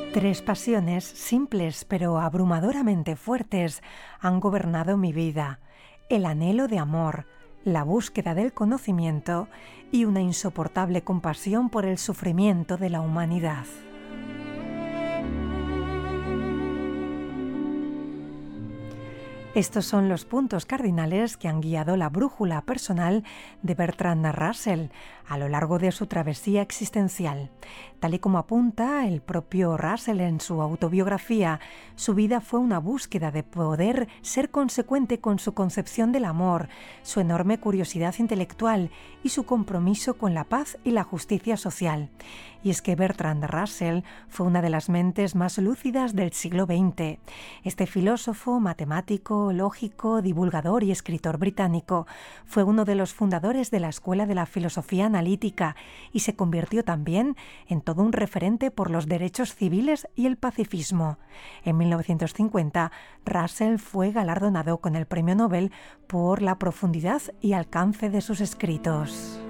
Tres pasiones simples pero abrumadoramente fuertes han gobernado mi vida: el anhelo de amor, la búsqueda del conocimiento y una insoportable compasión por el sufrimiento de la humanidad. Estos son los puntos cardinales que han guiado la brújula personal de Bertrand Russell a lo largo de su travesía existencial. Tal y como apunta el propio Russell en su autobiografía, su vida fue una búsqueda de poder ser consecuente con su concepción del amor, su enorme curiosidad intelectual y su compromiso con la paz y la justicia social. Y es que Bertrand Russell fue una de las mentes más lúcidas del siglo XX. Este filósofo, matemático, lógico, divulgador y escritor británico fue uno de los fundadores de la Escuela de la Filosofía Analítica y se convirtió también en todo un referente por los derechos civiles y el pacifismo. En 1950, Russell fue galardonado con el Premio Nobel por la profundidad y alcance de sus escritos.